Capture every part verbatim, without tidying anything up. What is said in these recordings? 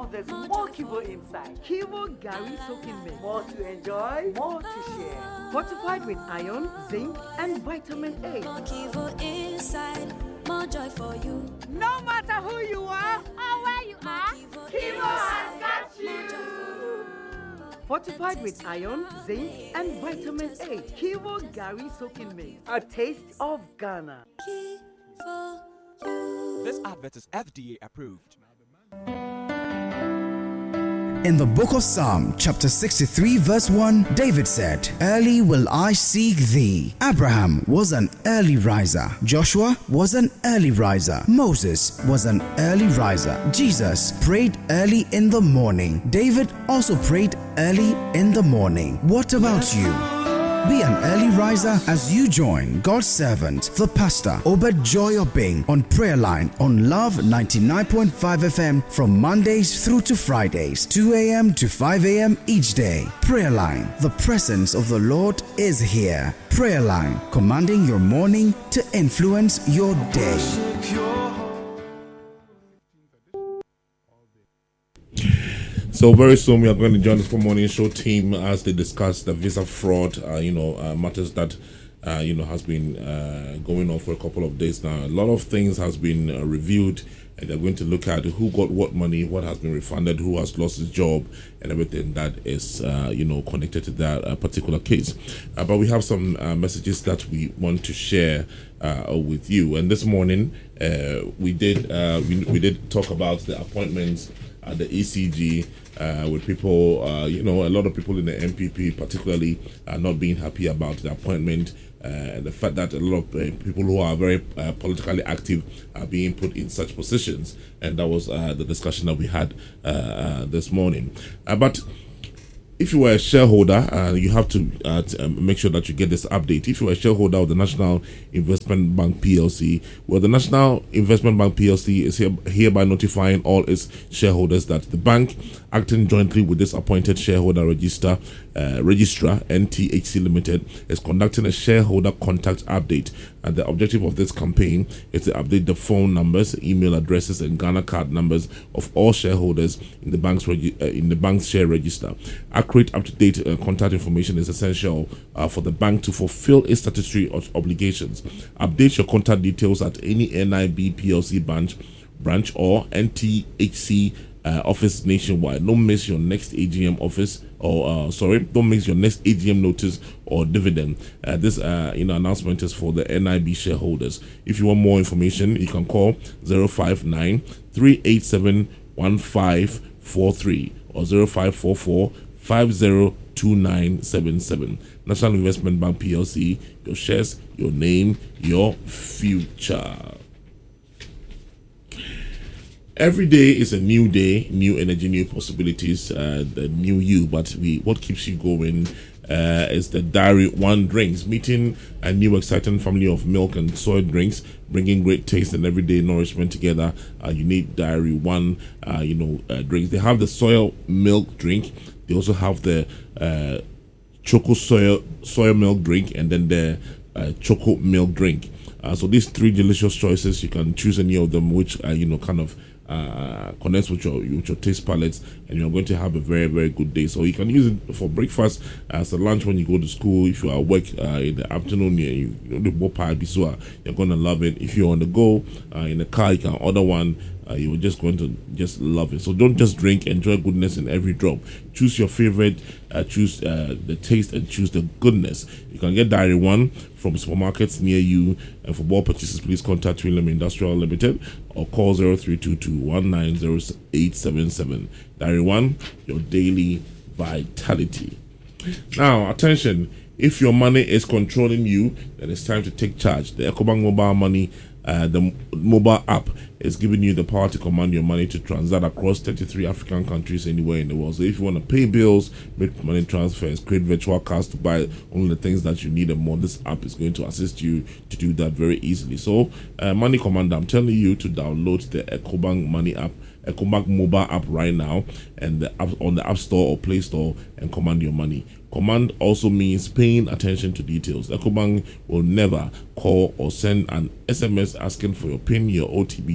Now there's more Kivo inside. Kivo Gary soaking milk. More to enjoy, more to share. Fortified with iron, zinc, and vitamin A. More Kivo inside, more joy for you. No matter who you are or where you are, Kivo has got you. Fortified with iron, zinc, and vitamin A. Kivo Gary soaking milk. A taste of Ghana. Kivo you. This advert is F D A approved. In the book of Psalm, chapter sixty-three, verse one, David said, "Early will I seek thee." Abraham was an early riser. Joshua was an early riser. Moses was an early riser. Jesus prayed early in the morning. David also prayed early in the morning. What about you? Be an early riser as you join God's servant, the pastor, Obed Joy Obing, on Prayer Line on Love ninety-nine point five F M from Mondays through to Fridays, two a.m. to five a.m. each day. Prayer Line, the presence of the Lord is here. Prayer Line, commanding your morning to influence your day. So very soon we are going to join the morning show team as they discuss the visa fraud, uh, you know, uh, matters that, uh, you know, has been uh, going on for a couple of days now. A lot of things has been uh, reviewed, and they're going to look at who got what money, what has been refunded, who has lost his job, and everything that is, uh, you know, connected to that uh, particular case. Uh, but we have some uh, messages that we want to share uh, with you. And this morning, uh, we did uh, we, we did talk about the appointments at the E C G. Uh, with people, uh, you know, a lot of people in the N P P particularly are not being happy about the appointment, uh, the fact that a lot of uh, people who are very uh, politically active are being put in such positions, and that was uh, the discussion that we had uh, uh, this morning. Uh, but if you were a shareholder, uh, you have to, uh, to um, make sure that you get this update. If you were a shareholder of the National Investment Bank P L C, well, the National Investment Bank P L C is here, hereby notifying all its shareholders that the bank, acting jointly with this appointed shareholder register, uh, registrar, N T H C Limited, is conducting a shareholder contact update. And the objective of this campaign is to update the phone numbers, email addresses, and Ghana card numbers of all shareholders in the bank's regi- uh, in the bank's share register. Accurate, up-to-date uh, contact information is essential uh, for the bank to fulfill its statutory obligations. Update your contact details at any N I B P L C branch, branch or N T H C uh, office nationwide. Don't miss your next A G M office, or uh, sorry, don't miss your next A G M notice or dividend. Uh, this uh, you know announcement is for the N I B shareholders. If you want more information, you can call zero five nine, three eight seven, one five four three or zero five four four, five zero two nine seven seven. National Investment Bank P L C, your shares, your name, your future. Every day is a new day, new energy, new possibilities, uh, the new you. But we, what keeps you going uh, is the Diary One drinks, meeting a new exciting family of milk and soy drinks, bringing great taste and everyday nourishment together. Uh, you need Diary One, uh, you know, uh, drinks. They have the soy milk drink. They also have the uh, choco soy soy milk drink, and then the uh, choco milk drink. Uh, so these three delicious choices, you can choose any of them, which uh, you know kind of uh, connects with your with your taste palettes, and you're going to have a very very good day. So you can use it for breakfast, as a lunch when you go to school. If you are at work uh, in the afternoon, you, you know the bopa bisua, you're gonna love it. If you're on the go uh, in the car, you can order one. Uh, you're just going to just love it. So don't just drink, enjoy goodness in every drop. Choose your favorite, uh, choose uh, the taste, and choose the goodness. You can get Diary One from supermarkets near you, and for more purchases, please contact William Industrial Limited or call zero three two two, one nine zero eight seven seven. Diary One, your daily vitality. Now, attention, if your money is controlling you, then it's time to take charge. The EcoBank Mobile Money, uh, the mobile app, is giving you the power to command your money to transact across thirty-three African countries anywhere in the world. So if you want to pay bills, make money transfers, create virtual cards to buy only the things that you need and more, this app is going to assist you to do that very easily. So, uh, Money Commander, I'm telling you to download the EcoBank Money app, EcoBank mobile app right now, and the app on the App Store or Play Store, and command your money. Command also means paying attention to details. EcoBank will never call or send an S M S asking for your PIN, your O T P,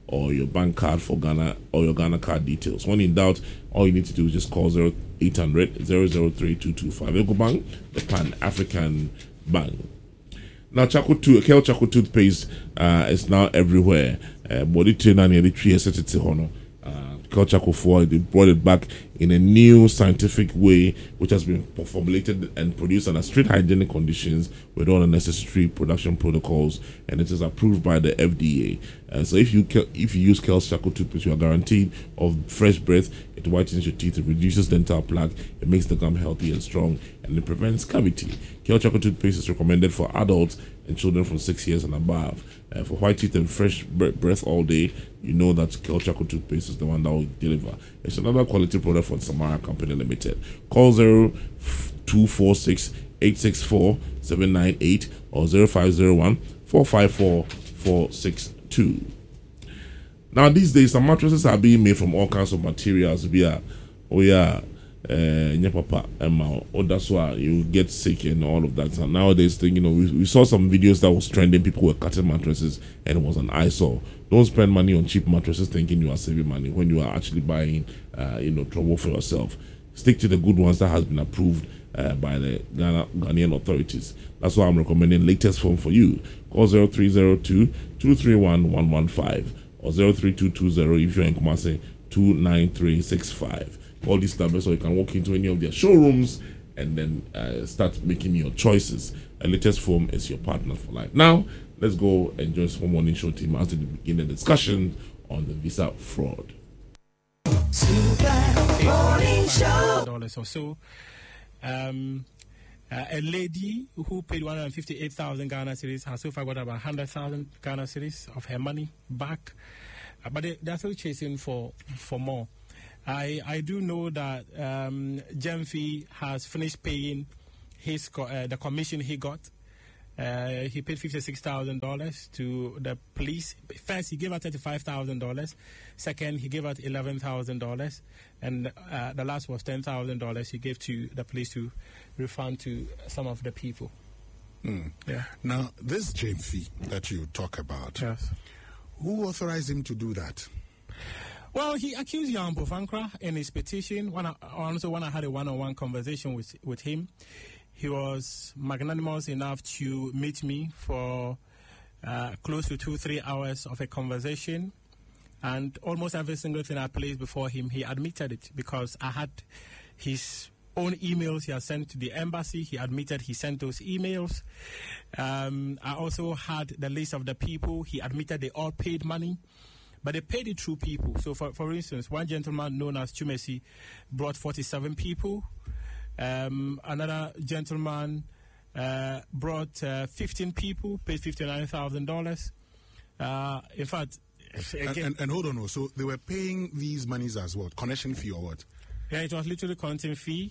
or your bank card for Ghana or your Ghana card details. When in doubt, all you need to do is just call zero eight hundred, zero zero three, two two five. Ecobank, the Pan-African Bank. Now, Charcoal Tooth, Kel Charcoal Toothpaste uh, is now everywhere. Body trainer nearly three years at Hono. Kel Charcoal four, they brought it back in a new scientific way, which has been formulated and produced under strict hygienic conditions with all the necessary production protocols, and it is approved by the F D A. Uh, so if you if you use Kel Charcoal Toothpaste, you are guaranteed of fresh breath. It whitens your teeth, it reduces dental plaque, it makes the gum healthy and strong, and it prevents cavity. Kel Charcoal Toothpaste is recommended for adults and children from six years and above. Uh, for white teeth and fresh breath all day, you know that Kel Charcoal Toothpaste is the one that will deliver. It's another quality product from Samara Company Limited. Call zero two four six, eight six four, seven nine eight or zero five zero one, four five four, four six two. Now, these days, some mattresses are being made from all kinds of materials. Via, oh yeah, uh, papa, Emma, oh, that's why you get sick and all of that. And nowadays, you know, we, we saw some videos that was trending. People were cutting mattresses, and it was an eyesore. Don't spend money on cheap mattresses thinking you are saving money when you are actually buying, uh, you know, trouble for yourself. Stick to the good ones that has been approved uh, by the Ghana, Ghanaian authorities. That's why I'm recommending latest foam for you. Call zero three zero two, two three one, one one five or zero three two two zero if you're in Kumasi, two nine three six five. All these numbers, so you can walk into any of their showrooms and then uh, start making your choices. And latest foam is your partner for life. Now, let's go and join some morning show team as they begin the discussion on the visa fraud. Super morning show. Dollars or so. Um, uh, a lady who paid one hundred fifty-eight thousand Ghana cedis has so far got about one hundred thousand Ghana cedis of her money back, uh, but they, they're still chasing for for more. I I do know that um, Gemfi has finished paying his co- uh, the commission he got. Uh, he paid fifty-six thousand dollars to the police. First, he gave her thirty-five thousand dollars. Second, he gave her eleven thousand dollars. And uh, the last was ten thousand dollars he gave to the police to refund to some of the people. Mm. Yeah. Now, this Gemfi that you talk about, yes. Who authorized him to do that? Well, he accused Jan Bofankra in his petition. When I, also, when I had a one-on-one conversation with, with him, he was magnanimous enough to meet me for uh, close to two, three hours of a conversation. And almost every single thing I placed before him, he admitted it because I had his own emails he had sent to the embassy. He admitted he sent those emails. Um, I also had the list of the people. He admitted they all paid money. But they paid it through people. So, for, for instance, one gentleman known as Chumesi brought forty-seven people. Um, another gentleman uh, brought uh, fifteen people, paid fifty-nine thousand dollars. Uh, in fact, again, and, and, and hold on, so they were paying these monies as what? Connection fee or what? Yeah, it was literally content fee.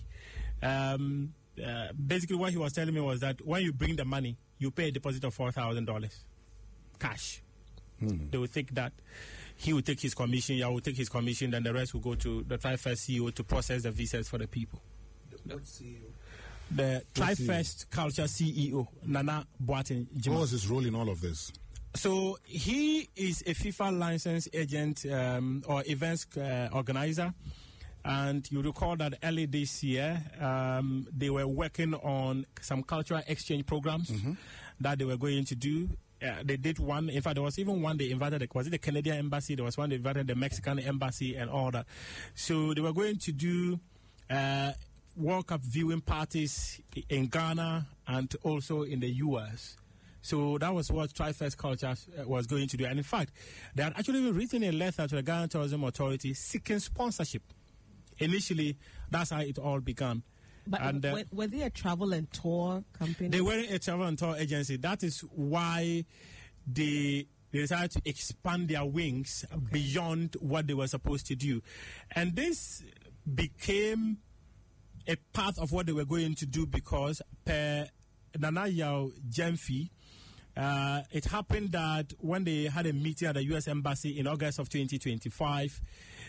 Um, uh, basically, what he was telling me was that when you bring the money, you pay a deposit of four thousand dollars cash. Hmm. They will take that. He will take his commission, I will take his commission, then the rest will go to the TriFirst C E O to process the visas for the people. What C E O? The TriFirst Culture C E O, Nana Boateng. What was his role in all of this? So he is a FIFA licensed agent um, or events uh, organizer. And you recall that early this year, um, they were working on some cultural exchange programs mm-hmm. that they were going to do. Uh, they did one. In fact, there was even one they invited. The, was it the Canadian embassy? There was one they invited the Mexican embassy and all that. So they were going to do uh, World Cup viewing parties in Ghana and also in the U S. So that was what TriFirst Culture was going to do. And in fact, they had actually written a letter to the Ghana Tourism Authority seeking sponsorship. Initially, that's how it all began. But and, uh, were, were they a travel and tour company? They were a travel and tour agency. That is why they, they decided to expand their wings okay. beyond what they were supposed to do. And this became a part of what they were going to do because per Nana Yao Gemfi, uh, it happened that when they had a meeting at the U S Embassy in August of twenty twenty-five,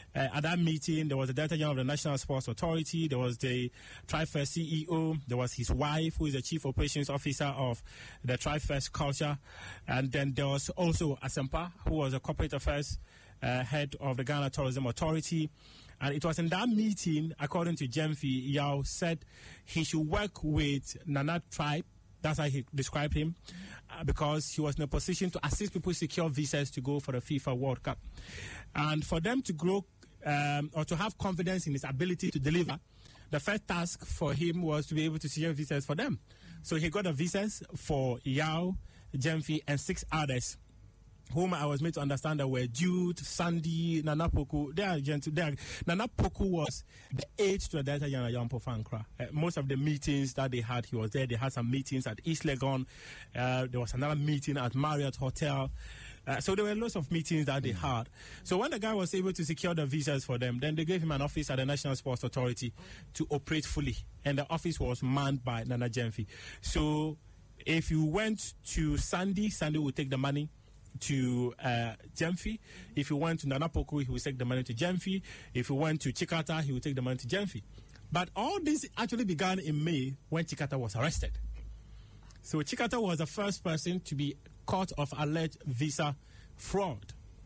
Uh, at that meeting, there was the Director General of the National Sports Authority, there was the TriFest C E O, there was his wife, who is the Chief Operations Officer of the TriFest Culture, and then there was also Asempa, who was a Corporate Affairs uh, Head of the Ghana Tourism Authority. And it was in that meeting, according to Gyamfi, Yao said he should work with Nana Tribe. That's how he described him, uh, because he was in a position to assist people secure visas to go for the FIFA World Cup. And for them to grow um, or to have confidence in his ability to deliver, the first task for him was to be able to secure visas for them. So he got the visas for Yao, Gyamfi, and six others, whom I was made to understand that were Jude, Sandy, Nana Poku. They are gentle. They are, Nana Poku was the aide to the Director General Jan Pofankra. Uh, most of the meetings that they had, he was there. They had some meetings at East Legon. Uh, there was another meeting at Marriott Hotel. Uh, so there were lots of meetings that they had. So when the guy was able to secure the visas for them, then they gave him an office at the National Sports Authority to operate fully. And the office was manned by Nana Gyamfi. So if you went to Sandy, Sandy would take the money to uh, Gyamfi. If you went to Nana Poku, he would take the money to Gyamfi. If you went to Chikata, he would take the money to Gyamfi. But all this actually began in May when Chikata was arrested. So Chikata was the first person to be caught of alleged visa fraud.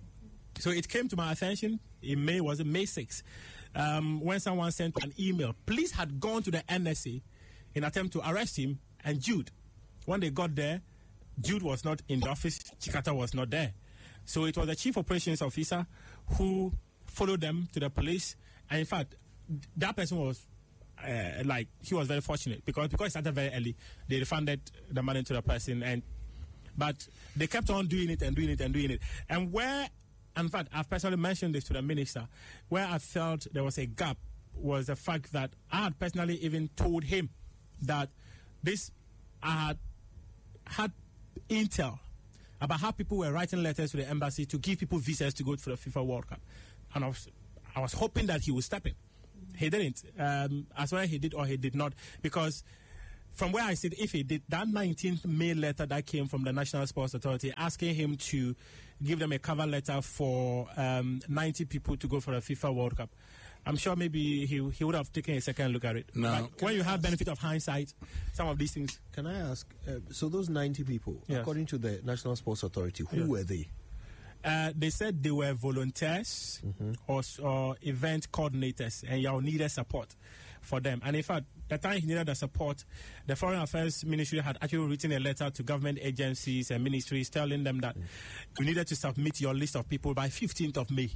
So it came to my attention in May, was it May sixth, um, when someone sent an email. Police had gone to the N S A in attempt to arrest him and Jude. When they got there, Jude was not in the office, Chikata was not there. So it was the Chief Operations Officer who followed them to the police. And in fact, that person was uh, like, he was very fortunate because because it started very early. They refunded the money to the person. and But they kept on doing it and doing it and doing it. And where, in fact, I've personally mentioned this to the minister, where I felt there was a gap was the fact that I had personally even told him that this, I had had intel about how people were writing letters to the embassy to give people visas to go for the FIFA World Cup. And I was, I was hoping that he would step in. He didn't. Um, as well he did or he did not. Because from where I said, if he did, that nineteenth May letter that came from the National Sports Authority asking him to give them a cover letter for um, ninety people to go for the FIFA World Cup, I'm sure maybe he he would have taken a second look at it. Now, but when you have benefit of hindsight, some of these things. Can I ask, uh, so those ninety people, Yes. according to the National Sports Authority, who Yes. were they? Uh, they said they were volunteers Mm-hmm. or, or event coordinators, and you needed support for them. And in fact, the time he needed the support, the Foreign Affairs Ministry had actually written a letter to government agencies and ministries telling them that you needed to submit your list of people by fifteenth of May.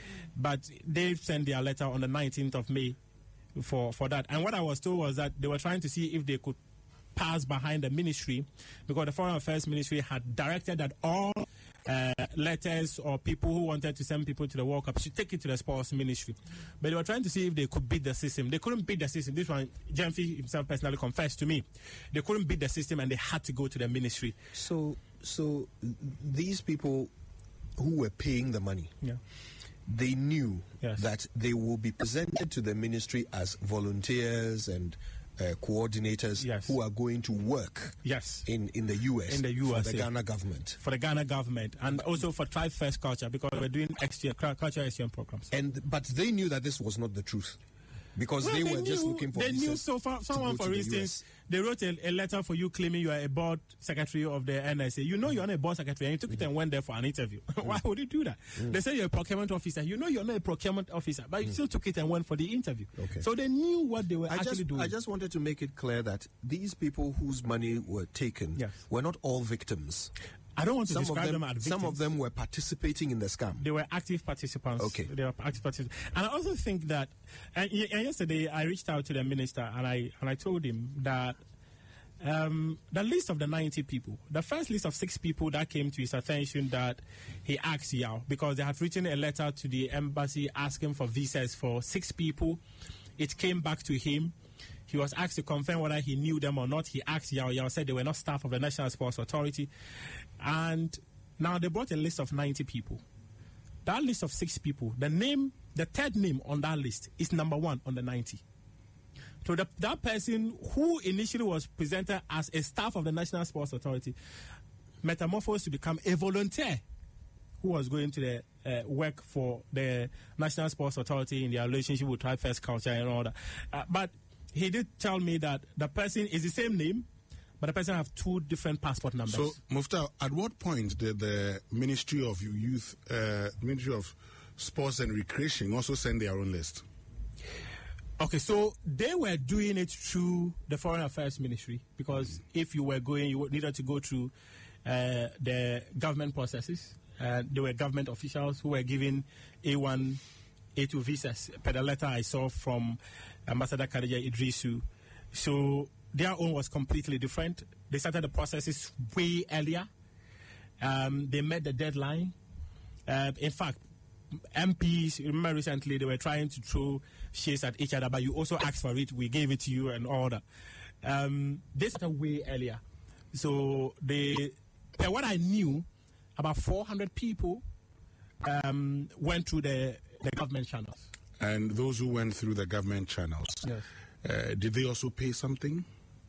But they sent their letter on the nineteenth of May for, for that. And what I was told was that they were trying to see if they could pass behind the ministry, because the Foreign Affairs Ministry had directed that all uh, letters or people who wanted to send people to the World Cup should take it to the Sports Ministry. But they were trying to see if they could beat the system. They couldn't beat the system. This one, Gyamfi himself personally confessed to me. They couldn't beat the system and they had to go to the ministry. So, so these people who were paying the money, Yeah. they knew Yes. that they will be presented to the ministry as volunteers and uh, coordinators Yes. who are going to work Yes. in, in the U S In the U for S A. the Ghana government. For the Ghana government and also for Tribe First Culture, because we're doing exchange, cultural exchange programs. And but they knew that this was not the truth, because Well, they, were knew, just looking for They knew. visas So for to someone, go for to the instance, U S. they wrote a, a letter for you claiming you are a board secretary of the N S A. You know you're not a board secretary, and you took it and went there for an interview. Why would you do that? They say you're a procurement officer. You know you're not a procurement officer, but you still took it and went for the interview. Okay. So they knew what they were I actually just, doing. I just wanted to make it clear that these people whose money were taken Yes. were not all victims. I don't want to Some of describe them, them, as victims. some of them were participating in the scam. They were active participants. Okay. They were active participants. And I also think that, and, y- and yesterday I reached out to the minister and I and I told him that um, the list of the ninety people, the first list of six people that came to his attention that he asked Yao, because they had written a letter to the embassy asking for visas for six people. It came back to him. He was asked to confirm whether he knew them or not. He asked Yao. Yao said they were not staff of the National Sports Authority. And now they brought a list of ninety people. That list of six people, the name, the third name on that list is number one on the ninety. So the, that person who initially was presented as a staff of the National Sports Authority metamorphosed to become a volunteer who was going to the uh, work for the National Sports Authority in their relationship with Tribe First Culture and all that. Uh, but he did tell me that the person is the same name, but the person have two different passport numbers. So, Mufta, at what point did the Ministry of Youth, uh, Ministry of Sports and Recreation also send their own list? Okay, so they were doing it through the Foreign Affairs Ministry, because mm. if you were going, you needed to go through uh, the government processes. Uh, there were government officials who were giving A one, A two visas per the letter I saw from Ambassador Khadija Idrisu. So their own was completely different. They started the processes way earlier. Um, they met the deadline. Uh, in fact, M Ps, remember recently they were trying to throw shades at each other, but you also asked for it, we gave it to you and all that. Um, they started way earlier. So they, per what I knew, about four hundred people um, went through the, the government channels. And those who went through the government channels, yes. uh, did they also pay something?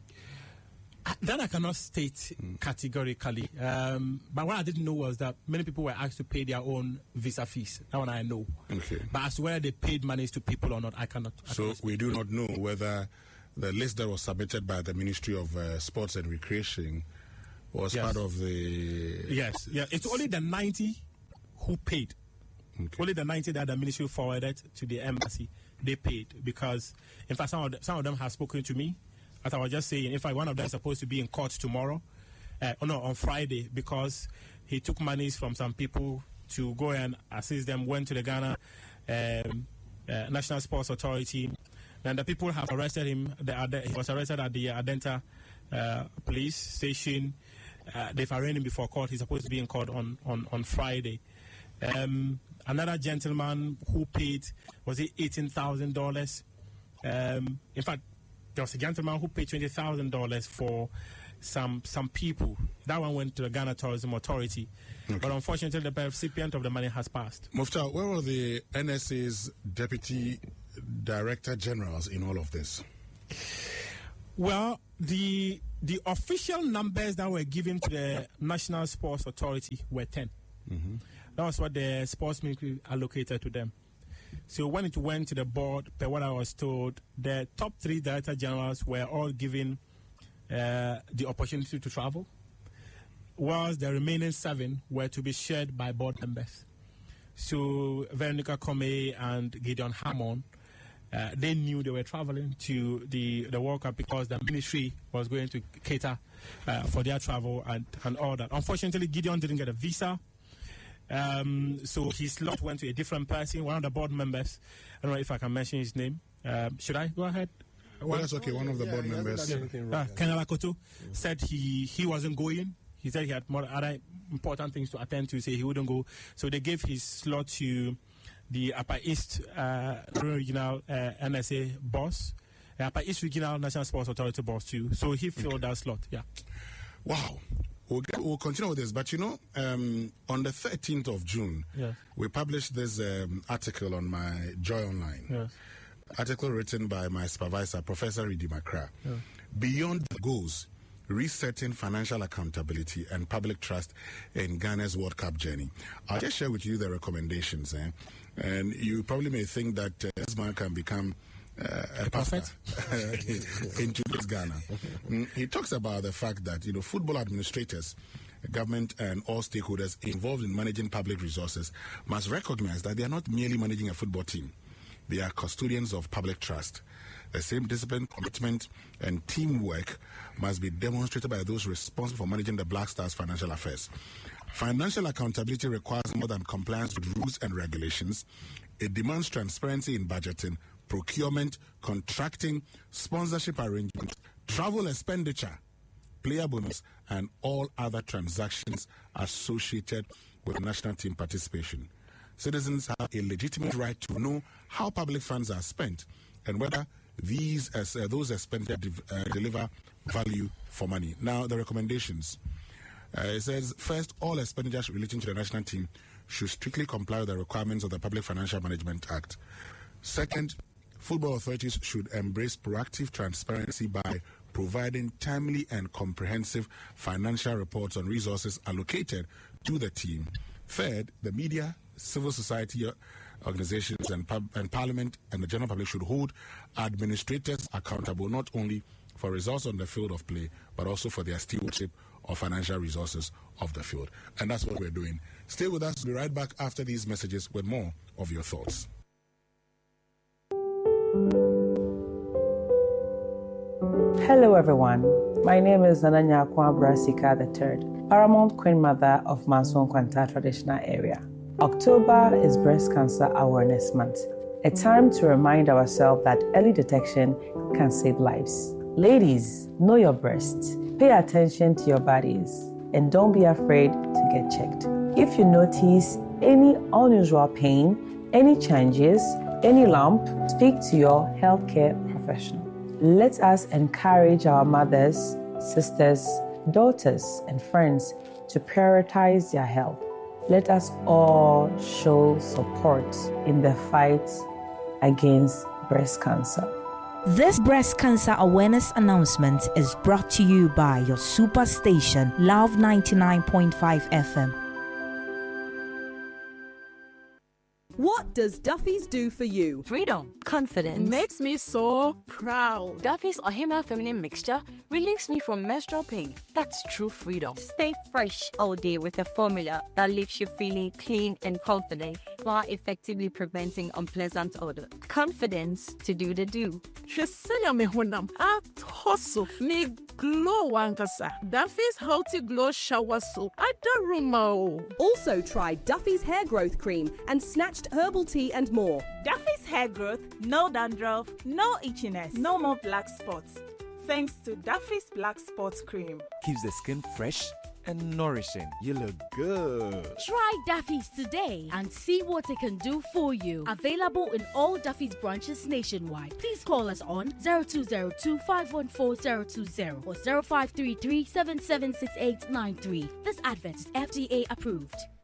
That I cannot state mm. categorically. Um, but what I didn't know was that many people were asked to pay their own visa fees. That one I know. Okay. But as to whether they paid monies to people or not, I cannot. I so cannot we do not know whether the list that was submitted by the Ministry of uh, Sports and Recreation was yes. part of the... Yes. Yeah. It's only the ninety who paid. Okay. Only the ninety that the ministry forwarded to the embassy, they paid. Because, in fact, some of, the, some of them have spoken to me. As I was just saying, in fact, one of them is supposed to be in court tomorrow, uh, oh no, on Friday, because he took monies from some people to go and assist them, went to the Ghana um, uh, National Sports Authority. And the people have arrested him. The, he was arrested at the Adenta uh, police station. Uh, they've arraigned him before court. He's supposed to be in court on, on, on Friday. Um, another gentleman who paid, was it eighteen thousand dollars? Um, in fact, there was a gentleman who paid twenty thousand dollars for some some people. That one went to the Ghana Tourism Authority. Okay. But unfortunately, the recipient of the money has passed. Mufta, where were the N S A's deputy director generals in all of this? Well, the the official numbers that were given to the National Sports Authority were ten. Mm-hmm. That was what the sports ministry allocated to them. So when it went to the board, per what I was told, the top three director generals were all given uh, the opportunity to travel, whilst the remaining seven were to be shared by board members. So Veronica Comey and Gideon Hammond, uh, they knew they were traveling to the, the World Cup because the ministry was going to cater uh, for their travel and, and all that. Unfortunately, Gideon didn't get a visa. Um, so his slot went to a different person, one of the board members. I don't know if I can mention his name. Um, should I go ahead? Well, that's okay. One of the yeah, board members, uh, Kenala Koto, mm-hmm. said he, he wasn't going. He said he had more other important things to attend to, so he wouldn't go. So they gave his slot to the Upper East uh, Regional uh, N S A boss, uh, Upper East Regional National Sports Authority boss too. So he filled okay. that slot. Yeah. Wow. We'll, get, we'll continue with this, but you know, um, on the thirteenth of June, yes. we published this um, article on my Joy Online. Yes. Article written by my supervisor, Professor Ridi Makra. Yes. Beyond the goals, resetting financial accountability and public trust in Ghana's World Cup journey. I'll just share with you the recommendations, eh? And you probably may think that uh, this man can become Uh, a pastor in today's Ghana. Mm, he talks about the fact that, you know, football administrators, government and all stakeholders involved in managing public resources must recognize that they are not merely managing a football team. They are custodians of public trust. The same discipline, commitment, and teamwork must be demonstrated by those responsible for managing the Black Stars' financial affairs. Financial accountability requires more than compliance with rules and regulations. It demands transparency in budgeting, procurement, contracting, sponsorship arrangements, travel expenditure, player bonus, and all other transactions associated with national team participation. Citizens have a legitimate right to know how public funds are spent and whether these as uh, those expenditures uh, deliver value for money. Now, the recommendations. Uh, it says, first, all expenditures relating to the national team should strictly comply with the requirements of the Public Financial Management Act. Second, football authorities should embrace proactive transparency by providing timely and comprehensive financial reports on resources allocated to the team Third, the media, civil society organizations and, pub- and parliament and the general public should hold administrators accountable not only for results on the field of play, but also for their stewardship of financial resources of the field. And that's what we're doing. Stay with us. We'll be right back after these messages with more of your thoughts. Hello everyone, my name is Nananya Kwabra Sika the third, Paramount Queen Mother of Manson Kwanta Traditional Area. October is Breast Cancer Awareness Month, a time to remind ourselves that early detection can save lives. Ladies, know your breasts, pay attention to your bodies, and don't be afraid to get checked. If you notice any unusual pain, any changes, any lump, speak to your healthcare professional. Let us encourage our mothers, sisters, daughters, and friends to prioritize their health. Let us all show support in the fight against breast cancer. This breast cancer awareness announcement is brought to you by your super station, Love ninety-nine point five F M. What does Duffy's do for you? Freedom, confidence. Makes me so proud. Duffy's Ohima Feminine Mixture relieves me from menstrual pain. That's true freedom. Stay fresh all day with a formula that leaves you feeling clean and confident while effectively preventing unpleasant odor. Confidence to do the do. Shesenya me honam at hustle me glow wankasa. Duffy's Healthy Glow Shower Soap. I don't remember. Also try Duffy's Hair Growth Cream and Snatched Herbal Tea and more. Duffy's Hair Growth, no dandruff, no itchiness, no more black spots. Thanks to Duffy's Black Spots Cream. Keeps the skin fresh and nourishing. You look good. Try Duffy's today and see what it can do for you. Available in all Duffy's branches nationwide. Please call us on zero two zero two, five one four, zero two zero or zero five three three, seven seven six eight nine three. This advert is F D A approved.